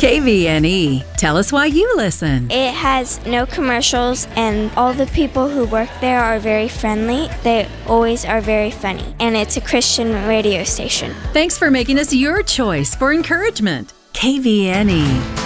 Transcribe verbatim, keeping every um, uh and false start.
K V N E. Tell us why you listen. It has no commercials, and all the people who work there are very friendly. They always are very funny, and it's a Christian radio station. Thanks for making us your choice for encouragement. K V N E.